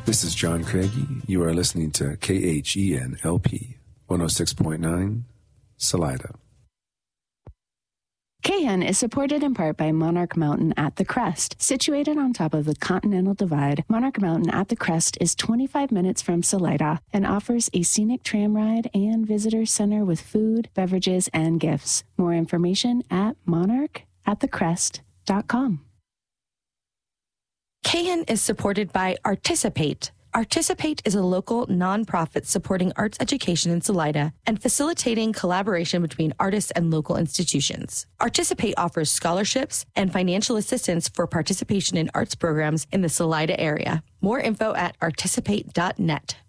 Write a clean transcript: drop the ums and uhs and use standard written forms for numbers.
This is John Craigie. You are listening to KHEN-LP 106.9 Salida. KHEN is supported in part by Monarch Mountain at the Crest. Situated on top of the Continental Divide, Monarch Mountain at the Crest is 25 minutes from Salida and offers a scenic tram ride and visitor center with food, beverages, and gifts. More information at monarchatthecrest.com. KHEN is supported by Articipate. Articipate is a local nonprofit supporting arts education in Salida and facilitating collaboration between artists and local institutions. Articipate offers scholarships and financial assistance for participation in arts programs in the Salida area. More info at articipate.net.